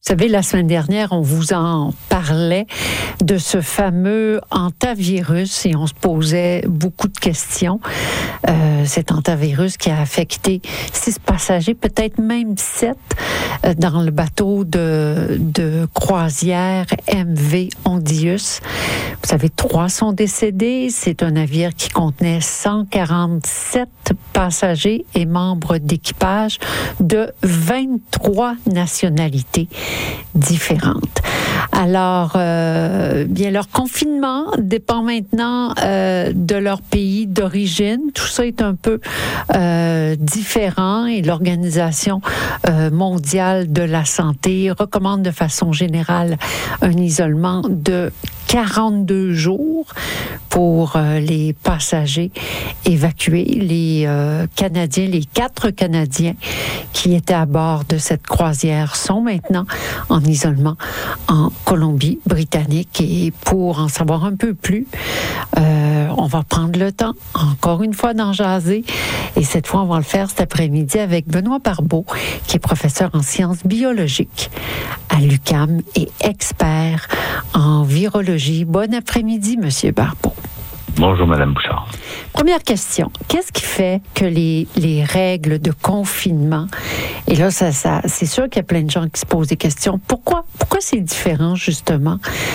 savez, la semaine dernière, on vous en parlait de ce fameux hantavirus et on se posait beaucoup de questions. Cet hantavirus qui a affecté 6 passagers, peut-être même 7, dans le bateau de croisière MV Ondius. Vous savez, 3 sont décédés. C'est un navire qui contenait 147 passagers et membres d'équipage de 23 nationalités différentes. Alors, bien, leur confinement dépend maintenant de leur pays d'origine. Tout ça est un peu différent et l'Organisation mondiale de la santé recommande de façon générale un isolement de 42 jours pour les passagers évacués. Les Canadiens, les 4 Canadiens qui étaient à bord de cette croisière sont maintenant en isolement en Colombie-Britannique. Et pour en savoir un peu plus, on va prendre le temps, encore une fois, d'en jaser. Et cette fois, on va le faire cet après-midi avec Benoît Barbeau, qui est professeur en sciences biologiques à l'UQAM et expert en virologie. Bon après-midi, Monsieur Barbeau. Bonjour, Madame Bouchard. Première question. Qu'est-ce qui fait que les règles de confinement, et là, c'est sûr qu'il y a plein de gens qui se posent des questions. Pourquoi c'est différent, justement,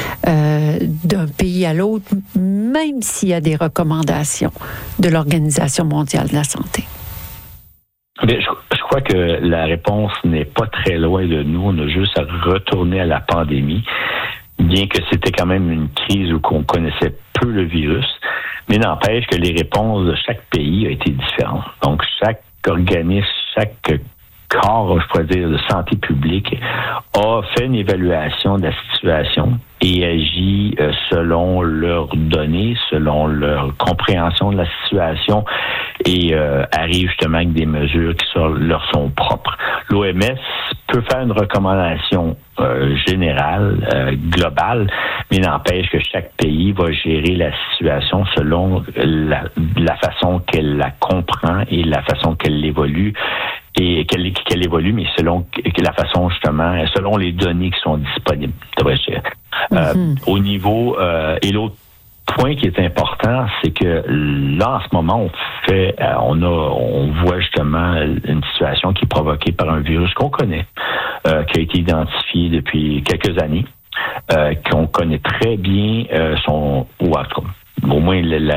d'un pays à l'autre, même s'il y a des recommandations de l'Organisation mondiale de la santé? Bien, je crois que la réponse n'est pas très loin de nous. On a juste à retourner à la pandémie, bien que c'était quand même une crise où on connaissait peu le virus. Mais n'empêche que les réponses de chaque pays ont été différentes. Donc, chaque organisme, chaque corps, je pourrais dire, de santé publique a fait une évaluation de la situation et agit selon leurs données, selon leur compréhension de la situation et arrive justement avec des mesures qui leur sont propres. L'OMS peut faire une recommandation générale, globale, mais n'empêche que chaque pays va gérer la situation selon la façon qu'elle la comprend et la façon qu'elle évolue. Et qu'elle évolue, mais selon la façon, justement, selon les données qui sont disponibles, devrais-je dire. Au niveau, et l'autre point qui est important, c'est que là, en ce moment, on voit justement une situation qui est provoquée par un virus qu'on connaît, qui a été identifié depuis quelques années, qu'on connaît très bien au moins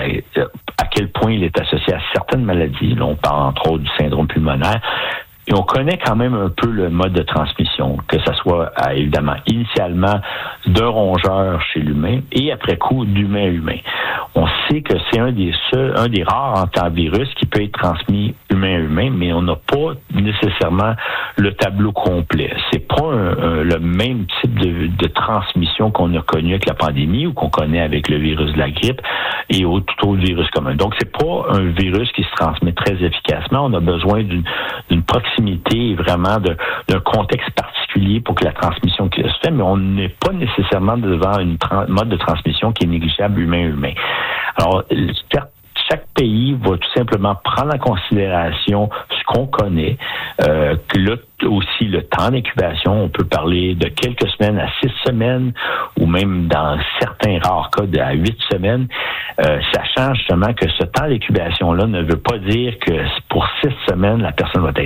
à quel point il est associé à certaines maladies. Là, on parle entre autres du syndrome pulmonaire. Et on connaît quand même un peu le mode de transmission, que ce soit évidemment initialement d'un rongeur chez l'humain et après coup d'humain à humain. On sait que c'est un des rares hantavirus qui peut être transmis humain à humain, mais on n'a pas nécessairement le tableau complet. C'est pas le même type de transmission qu'on a connu avec la pandémie ou qu'on connaît avec le virus de la grippe et tout autre virus commun. Donc c'est pas un virus qui se transmet très efficacement. On a besoin d'une proximité et vraiment d'un contexte particulier pour que la transmission se fait, mais on n'est pas nécessairement devant une mode de transmission qui est négligeable humain-humain. Alors, chaque pays va tout simplement prendre en considération ce qu'on connaît, que là aussi le temps d'incubation, on peut parler de quelques semaines à 6 semaines, ou même dans certains rares cas à 8 semaines, sachant justement que ce temps d'incubation-là ne veut pas dire que pour 6 semaines, la personne va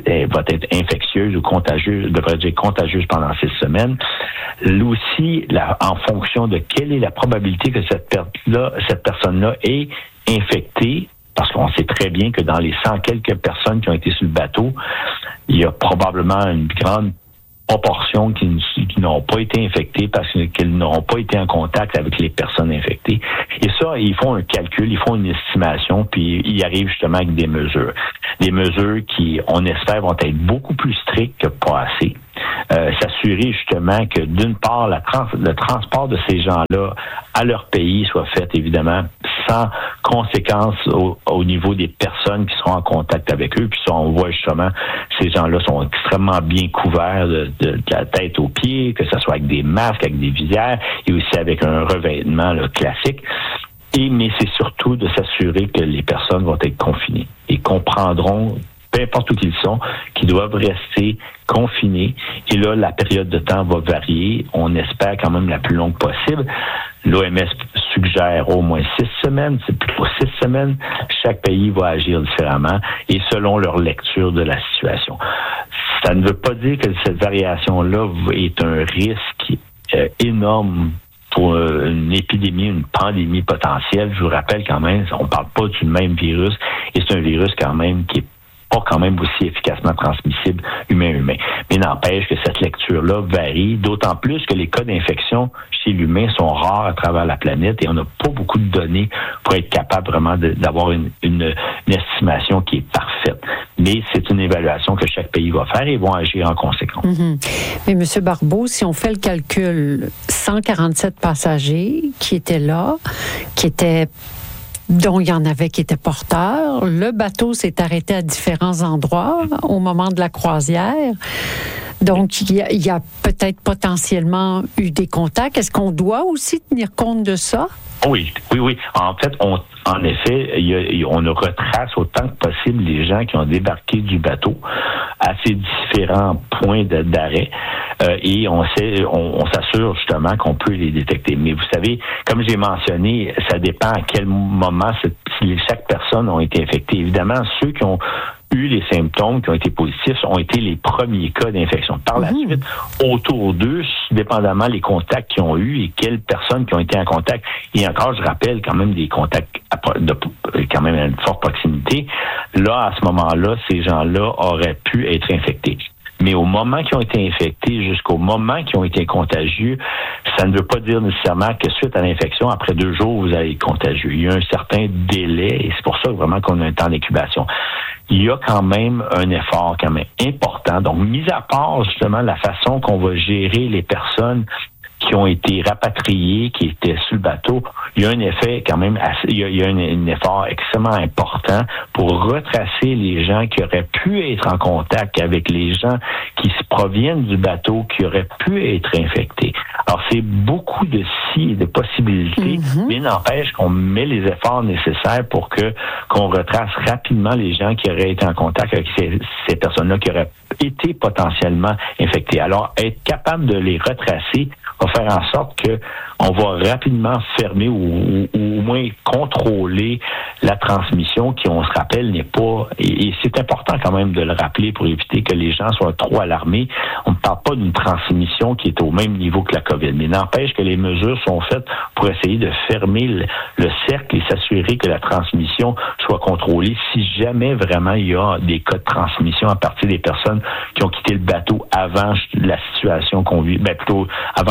être infectieuse ou contagieuse, devrait dire contagieuse pendant 6 semaines. Là aussi, en fonction de quelle est la probabilité que cette personne-là est infectée, parce qu'on sait très bien que dans les 100 quelques personnes qui ont été sur le bateau, il y a probablement une grande proportion qui n'ont pas été infectées parce qu'elles n'auront pas été en contact avec les personnes infectées. Et ça, ils font un calcul, ils font une estimation, puis ils arrivent justement avec des mesures. Des mesures qui, on espère, vont être beaucoup plus strictes que pas assez. S'assurer justement que d'une part, le transport de ces gens-là à leur pays soit fait évidemment sans conséquences au niveau des personnes qui seront en contact avec eux. Puis ça, on voit justement ces gens-là sont extrêmement bien couverts de la tête aux pieds, que ce soit avec des masques, avec des visières et aussi avec un revêtement classique. Mais c'est surtout de s'assurer que les personnes vont être confinées et comprendront peu importe où qu'ils sont, qui doivent rester confinés. Et là, la période de temps va varier. On espère quand même la plus longue possible. L'OMS suggère au moins 6 semaines. C'est plutôt 6 semaines. Chaque pays va agir différemment et selon leur lecture de la situation. Ça ne veut pas dire que cette variation-là est un risque énorme pour une épidémie, une pandémie potentielle. Je vous rappelle quand même, on ne parle pas du même virus et c'est un virus quand même qui est pas quand même aussi efficacement transmissible humain-humain. Mais n'empêche que cette lecture-là varie, d'autant plus que les cas d'infection chez l'humain sont rares à travers la planète et on n'a pas beaucoup de données pour être capable vraiment d'avoir une estimation qui est parfaite. Mais c'est une évaluation que chaque pays va faire et vont agir en conséquence. Mm-hmm. Mais M. Barbeau, si on fait le calcul, 147 passagers qui étaient là, dont il y en avait qui étaient porteurs. Le bateau s'est arrêté à différents endroits au moment de la croisière. Donc, il y a peut-être potentiellement eu des contacts. Est-ce qu'on doit aussi tenir compte de ça? Oui. En fait, on retrace autant que possible les gens qui ont débarqué du bateau à ces différents points d'arrêt et on s'assure justement qu'on peut les détecter. Mais vous savez, comme j'ai mentionné, ça dépend à quel moment chaque personne a été infectée. Évidemment, ceux qui ont eu les symptômes qui ont été positifs ont été les premiers cas d'infection. Par la suite, autour d'eux, dépendamment les contacts qu'ils ont eu et quelles personnes qui ont été en contact, et encore, je rappelle quand même des contacts quand même à une forte proximité, là, à ce moment-là, ces gens-là auraient pu être infectés. Mais au moment qu'ils ont été infectés, jusqu'au moment qu'ils ont été contagieux, ça ne veut pas dire nécessairement que suite à l'infection, après 2 jours, vous allez être contagieux. Il y a un certain délai et c'est pour ça vraiment qu'on a un temps d'incubation. Il y a quand même un effort quand même important. Donc, mis à part justement la façon qu'on va gérer les personnes qui ont été rapatriés, qui étaient sur le bateau, il y a un effet quand même il y a un effort extrêmement important pour retracer les gens qui auraient pu être en contact avec les gens qui se proviennent du bateau, qui auraient pu être infectés. Alors, c'est beaucoup de possibilités, mais n'empêche qu'on met les efforts nécessaires pour qu'on retrace rapidement les gens qui auraient été en contact avec ces personnes-là qui auraient été potentiellement infectées. Alors, être capable de les retracer va faire en sorte que on va rapidement fermer ou au moins contrôler la transmission qui, on se rappelle, n'est pas... Et c'est important quand même de le rappeler pour éviter que les gens soient trop alarmés. On ne parle pas d'une transmission qui est au même niveau que la COVID, mais n'empêche que les mesures sont faites pour essayer de fermer le cercle et s'assurer que la transmission soit contrôlée si jamais vraiment il y a des cas de transmission à partir des personnes qui ont quitté le bateau avant la situation qu'on vit, plutôt avant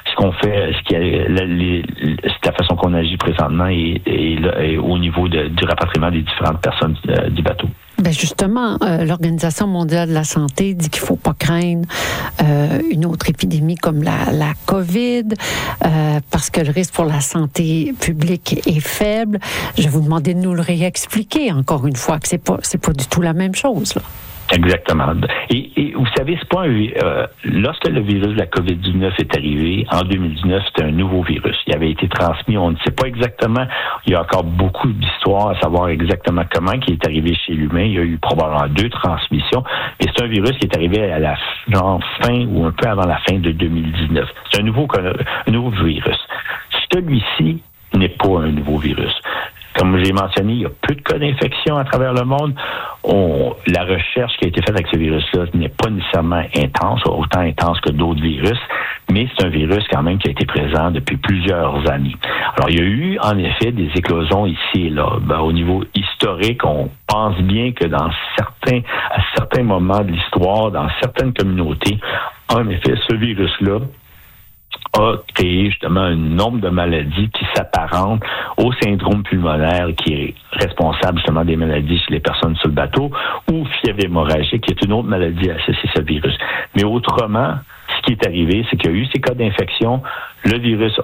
la façon qu'on agit présentement et au niveau du rapatriement des différentes personnes du bateau. Ben justement, l'Organisation mondiale de la santé dit qu'il ne faut pas craindre une autre épidémie comme la COVID parce que le risque pour la santé publique est faible. Je vais vous demander de nous le réexpliquer encore une fois que c'est pas du tout la même chose, là. Exactement. Et vous savez, c'est pas lorsque le virus de la COVID-19 est arrivé, en 2019, c'était un nouveau virus. Il avait été transmis, on ne sait pas exactement. Il y a encore beaucoup d'histoires à savoir exactement comment il est arrivé chez l'humain. Il y a eu probablement 2 transmissions. Mais c'est un virus qui est arrivé à la fin ou un peu avant la fin de 2019. C'est un nouveau virus. Celui-ci n'est pas un nouveau virus. Comme j'ai mentionné, il y a peu de cas d'infection à travers le monde. La recherche qui a été faite avec ce virus-là n'est pas nécessairement intense, autant intense que d'autres virus, mais c'est un virus quand même qui a été présent depuis plusieurs années. Alors, il y a eu en effet des éclosions ici et là. Au niveau historique, on pense bien que à certains moments de l'histoire, dans certaines communautés, en effet, ce virus-là a créé justement un nombre de maladies qui s'apparentent au syndrome pulmonaire qui est responsable justement des maladies chez les personnes sur le bateau ou fièvre hémorragique qui est une autre maladie associée à ce virus. Mais autrement, ce qui est arrivé, c'est qu'il y a eu ces cas d'infection. Le virus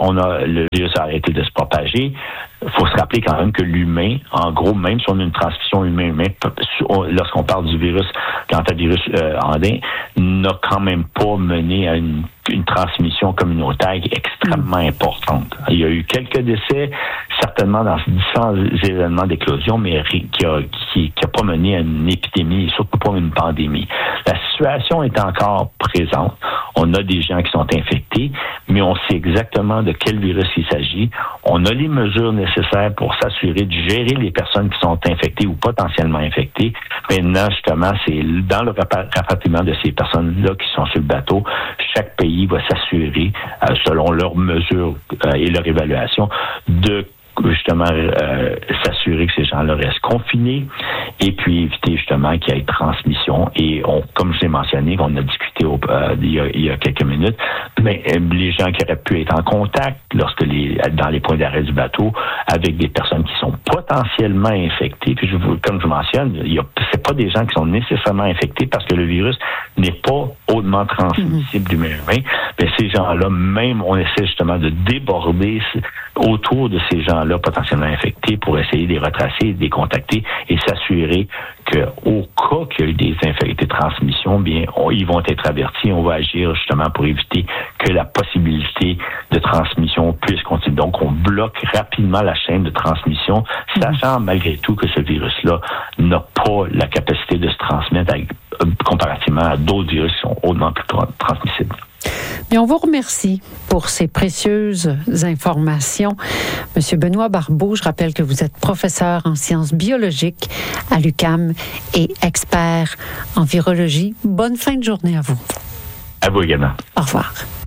a arrêté de se propager. Il faut se rappeler quand même que l'humain, en gros, même si on a une transmission humain-humain, lorsqu'on parle du virus, hantavirus andin, n'a quand même pas mené à une transmission communautaire extrêmement importante. Il y a eu quelques décès, certainement dans différents événements d'éclosion, mais qui a pas mené à une épidémie et surtout pas une pandémie. La situation est encore présente. On a des gens qui sont infectés, mais on sait exactement de quel virus il s'agit. On a les mesures nécessaires pour s'assurer de gérer les personnes qui sont infectées ou potentiellement infectées. Maintenant, justement, c'est dans le rapatriement de ces personnes-là qui sont sur le bateau, chaque pays va s'assurer, selon leurs mesures et leur évaluation, de justement s'assurer que ces gens-là restent confinés et puis éviter justement qu'il y ait transmission. Et comme je l'ai mentionné, on a discuté il y a quelques minutes, mais les gens qui auraient pu être en contact dans les points d'arrêt du bateau avec des personnes qui sont potentiellement infectées, puis comme je mentionne, c'est pas des gens qui sont nécessairement infectés parce que le virus n'est pas hautement transmissible d'humain-humain, mais ces gens-là, même on essaie justement de déborder autour de ces gens-là potentiellement infectés pour essayer de les retracer, de les contacter et s'assurer qu'au cas qu'il y a eu des transmissions, bien, ils vont être avertis. On va agir justement pour éviter que la possibilité de transmission puisse continuer. Donc, on bloque rapidement la chaîne de transmission, sachant malgré tout que ce virus-là n'a pas la capacité de se transmettre comparativement à d'autres virus qui sont hautement plus transmissibles. Mais on vous remercie pour ces précieuses informations. Monsieur Benoît Barbeau, je rappelle que vous êtes professeur en sciences biologiques à l'UQAM et expert en virologie. Bonne fin de journée à vous. À vous également. Au revoir.